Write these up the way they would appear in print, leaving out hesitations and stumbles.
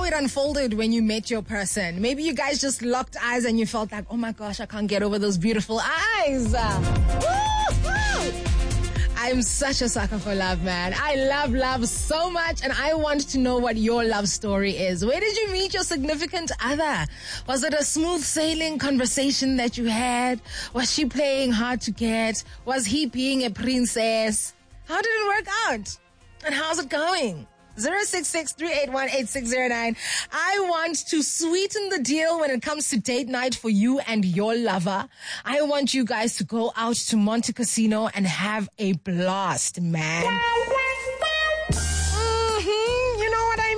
it unfolded when you met your person. Maybe you guys just locked eyes and you felt like, oh my gosh, I can't get over those beautiful eyes. Woo-hoo! I'm such a sucker for love, man. I love love so much, and I want to know what your love story is. Where did you meet your significant other? Was it a smooth sailing conversation that you had? Was she playing hard to get? Was he being a princess? How did it work out? And how's it going? 066-381-8609. I want to sweeten the deal when it comes to date night for you and your lover. I want you guys to go out to Monte Casino and have a blast, man. You know what I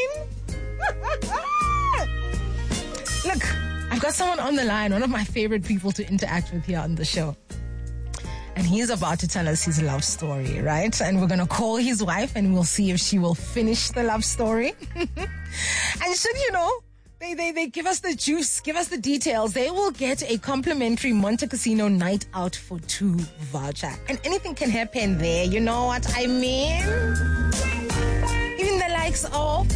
mean? Look, I've got someone on the line, one of my favorite people to interact with here on the show. And he's about to tell us his love story, right? And we're going to call his wife and we'll see if she will finish the love story. And should you know, they give us the juice, give us the details. They will get a complimentary Monte Casino night out for two voucher. And anything can happen there. You know what I mean? Even the likes of...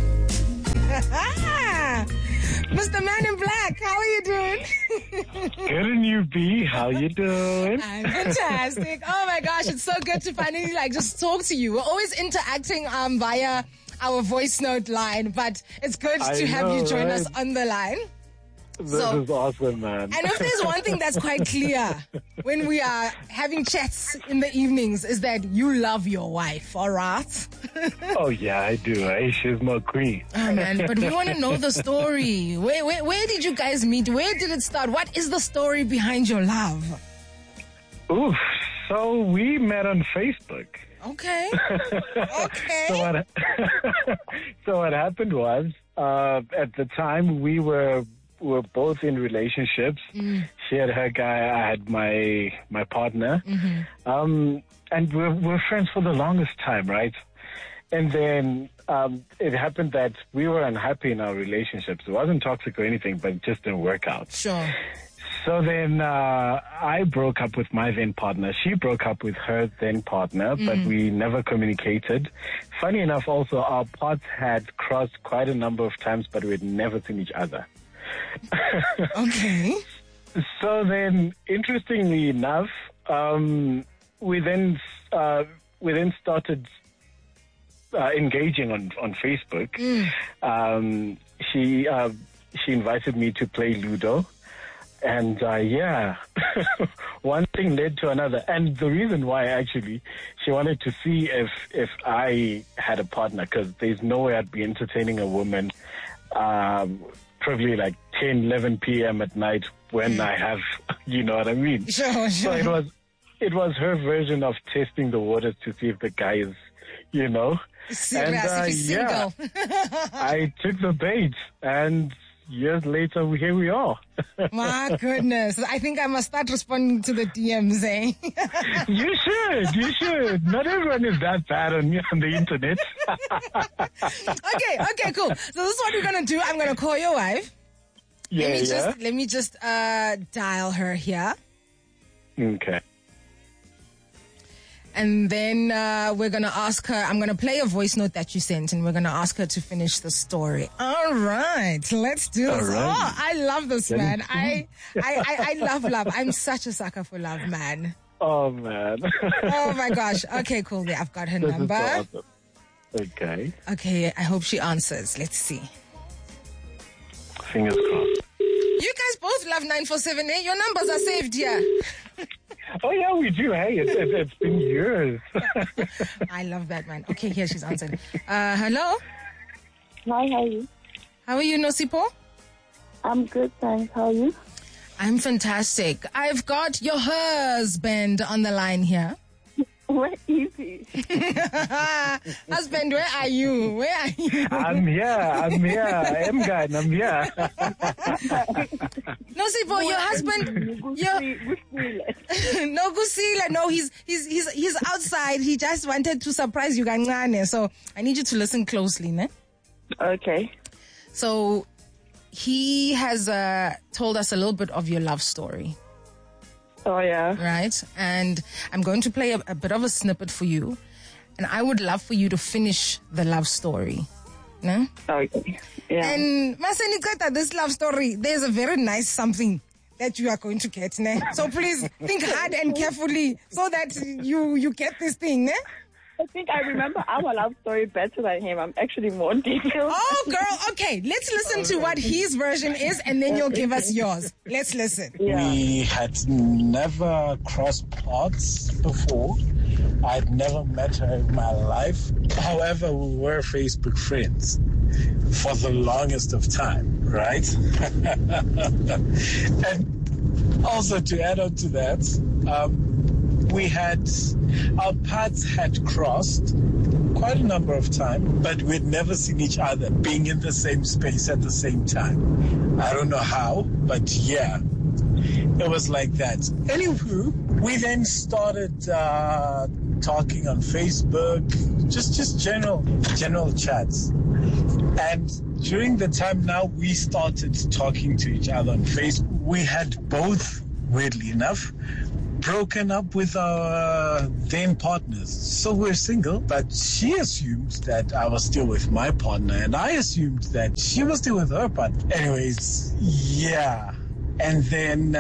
Mr. Man in Black, how are you doing? Good, and you, B? How you doing? I'm fantastic. Oh my gosh, it's so good to finally just talk to you. We're always interacting via our voice note line, but it's good to have you join us on the line. This is awesome, man. And if there's one thing that's quite clear when we are having chats in the evenings is that you love your wife, all right? Oh, yeah, I do. Hey, she's my queen. Oh, man, but we want to know the story. Where did you guys meet? Where did it start? What is the story behind your love? Oof. So we met on Facebook. Okay. Okay. So what happened was, at the time we were both in relationships. She had her guy, I had my partner. And we're friends for the longest time, right? And then it happened that we were unhappy in our relationships. It wasn't toxic or anything, but it just didn't work out. Sure. So then I broke up with my then partner. She broke up with her then partner, but we never communicated. Funny enough, also, our paths had crossed quite a number of times, but we had never seen each other. Okay. So then, interestingly enough, we then started engaging on Facebook. She invited me to play Ludo, and one thing led to another. And the reason why, actually, she wanted to see if I had a partner, because there's no way I'd be entertaining a woman probably like 10, 11 p.m. at night when I have, you know what I mean? Sure. So it was her version of testing the waters to see if the guy is, you know. Serious, if he's single. I took the bait, and years later, here we are. My goodness. I think I must start responding to the DMs, eh? You should. Not everyone is that bad on the internet. Okay, cool. So this is what we're going to do. I'm going to call your wife. Let me just dial her here. Okay. And then we're going to ask her, I'm going to play a voice note that you sent, and we're going to ask her to finish the story. All right, let's do this. All right. Oh, I love this, man. I love love. I'm such a sucker for love, man. Oh, man. Oh, my gosh. Okay, cool. Yeah, I've got her This number. is so awesome. Okay, I hope she answers. Let's see. Fingers crossed. You guys both love 947, eh? Your numbers are saved here. Oh, yeah, we do. Hey, it's been years. I love that, man. Okay, here she's answered. Hello? Hi, how are you? How are you, Nosipo? I'm good, thanks. How are you? I'm fantastic. I've got your husband on the line here. Where is he? Husband, where are you? I'm here. M-Gun, I'm here. No, Sipo, your husband. No, Gusila. No, he's outside. He just wanted to surprise you, Gangane. So I need you to listen closely, ne? Okay. So he has told us a little bit of your love story. Oh, yeah. Right? And I'm going to play a bit of a snippet for you. And I would love for you to finish the love story. No? Okay. Yeah. And Masenikata, this love story, there's a very nice something that you are going to get, ne? So please think hard and carefully so that you get this thing, ne? I think I remember our love story better than him. I'm actually more detailed. Oh, girl, okay. Let's listen to what his version is, and then you'll give us yours. Let's listen. Yeah. We had never crossed paths before. I'd never met her in my life. However, we were Facebook friends for the longest of time, right? And also to add on to that, our paths had crossed quite a number of times, but we'd never seen each other being in the same space at the same time. I don't know how, but yeah, it was like that. Anywho, we then started talking on Facebook, just general chats. And during the time now we started talking to each other on Facebook, we had both, weirdly enough, broken up with our then partners. So we're single, but she assumed that I was still with my partner, and I assumed that she was still with her partner. Anyways, yeah. And then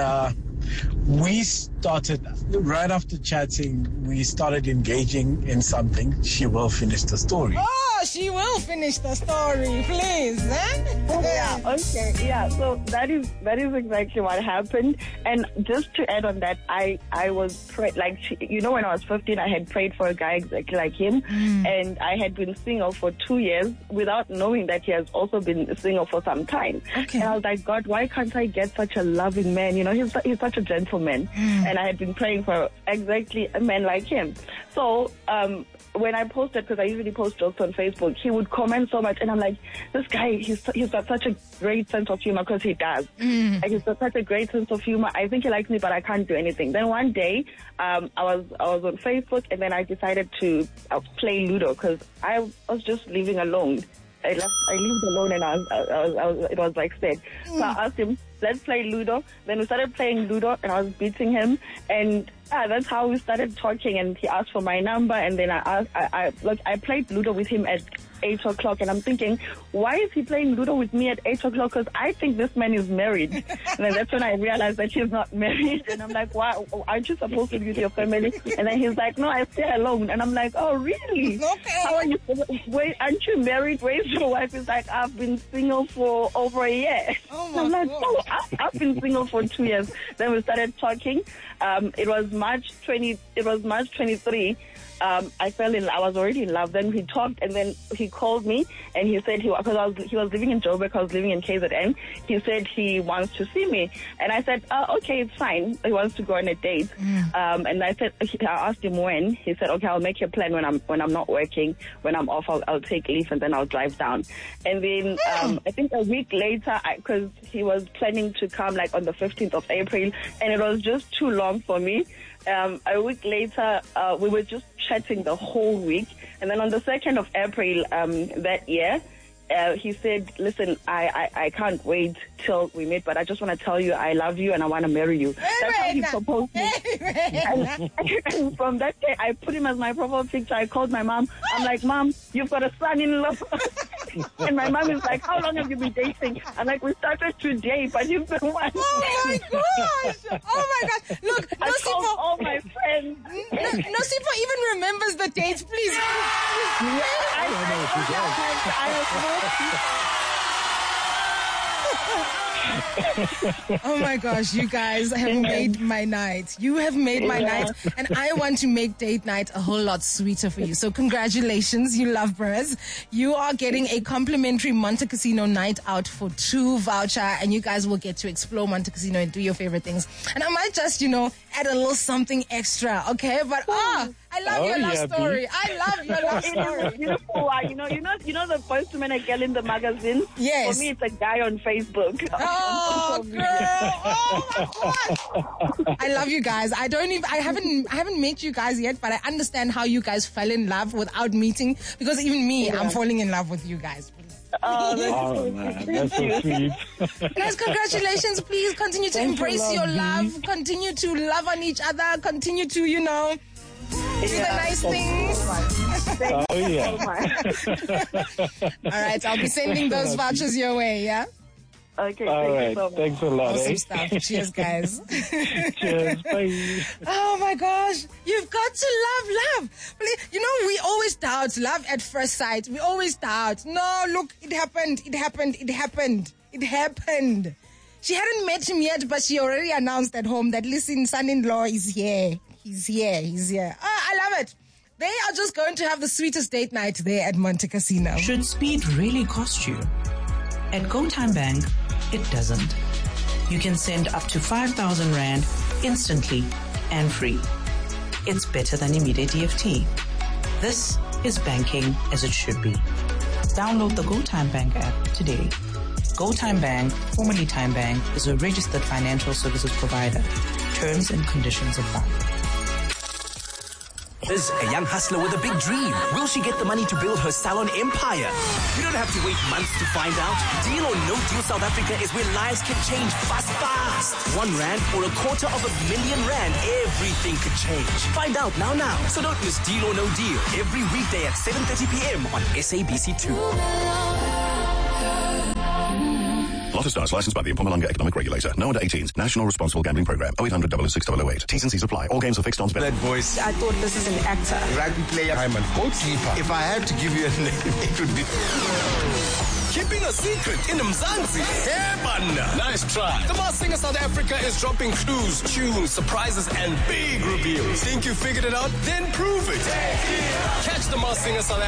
we started, right after chatting, we started engaging in something. She will finish the story. Oh, she will finish the story, please. Yeah, okay, yeah. So that is exactly what happened. And just to add on that, I was when I was 15, I had prayed for a guy exactly like him, and I had been single for 2 years without knowing that he has also been single for some time. Okay. And I was like, God, why can't I get such a loving man? You know, he's such a gentleman, and I had been praying for exactly a man like him. So when I posted, because I usually post jokes on Facebook, he would comment so much, and I'm like, this guy, he's got such a great sense of humor, because he does. Like, he's got such a great sense of humor. I think he likes me, but I can't do anything. Then one day, I was on Facebook, and then I decided to play Ludo, because I was just living alone. I lived alone, and it was like said. So I asked him, let's play Ludo. Then we started playing Ludo, and I was beating him, and that's how we started talking. And he asked for my number, and then I played Ludo with him at 8 o'clock, and I'm thinking, why is he playing Ludo with me at 8 o'clock? Because I think this man is married. And then that's when I realized that he's not married, and I'm like, why? Aren't you supposed to be with your family? And then he's like, no, I stay alone. And I'm like, oh, really? Okay. How are you? Wait, aren't you married? Where's your wife? He's like, I've been single for over a year. Oh my I'm like, God. oh, I've been single for 2 years. Then we started talking. It was March 23. I was already in love. Then we talked, and then he called me, and he said he was living in Joburg, I was living in KZN. He said he wants to see me, and I said, okay, it's fine. He wants to go on a date, and I asked him when. He said, okay, I'll make a plan when I'm not working. When I'm off, I'll take leave, and then I'll drive down. And then I think a week later, because he was planning to come like on the 15th of April, and it was just too long for me. A week later, we were just chatting the whole week. And then on the 2nd of April that year, he said, listen, I can't wait till we meet, but I just want to tell you I love you and I want to marry you. That's how he proposed me. And from that day, I put him as my profile picture. I called my mom. I'm like, Mom, you've got a son-in-law. And my mom is like, how long have you been dating? I'm like, we started today, but you've been one. Oh my gosh! Oh my gosh! Look, I called Nosipho, all my friends. Nosipho even remembers the dates. Please. Oh my gosh, you guys have made my night. You have made my night, and I want to make date night a whole lot sweeter for you. So congratulations, you lovebirds. You are getting a complimentary Monte Casino night out for 2 voucher, and you guys will get to explore Monte Casino and do your favorite things. And I might just, add a little something extra, okay? But I love your love story. I love your love story. Beautiful. You know the Boyz II Men, a girl in the magazine? Yes. For me, it's a guy on Facebook. Oh, girl! Oh my God! I love you guys. I haven't met you guys yet, but I understand how you guys fell in love without meeting. Because even me, I'm falling in love with you guys. Oh, man, that's so sweet. Guys, congratulations. Please continue to embrace your love. Continue to love on each other. Continue to, Do the nice things. Oh, yeah. All right, I'll be sending those vouchers your way, yeah? Okay, All thank right. you so much. Thanks a lot. Awesome Eh? stuff. Cheers, guys. Cheers. Bye. Oh my gosh, you've got to love. Please, you know, we always doubt love at first sight. We always doubt. No, look, it happened. She hadn't met him yet, but she already announced at home that, listen, son-in-law is here. He's here. Oh, I love it. They are just going to have the sweetest date night there at Monte Casino. Should speed really cost you? At GoTime Bank, it doesn't. You can send up to 5,000 Rand instantly and free. It's better than immediate EFT. This is banking as it should be. Download the GoTime Bank app today. GoTime Bank, formerly Time Bank, is a registered financial services provider. Terms and conditions apply. Is a young hustler with a big dream. Will she get the money to build her salon empire? You don't have to wait months to find out. Deal or No Deal South Africa is where lives can change fast. 1 Rand or R250,000, everything could change. Find out now. So don't miss Deal or No Deal every weekday at 7:30 p.m. on SABC2. Lotto Stars, licensed by the Mpumalanga Economic Regulator. No under 18s. National Responsible Gambling Program. 0800 006 008. T's and C's apply. All games are fixed odds. That voice. I thought this is an actor. Rugby player. I'm a goalkeeper. If I had to give you a name, it would be... Keeping a secret in Mzansi. Nice try. The Masked Singer South Africa is dropping clues, tunes, surprises, and big reveals. Think you figured it out? Then prove it. Catch the Masked Singer South Africa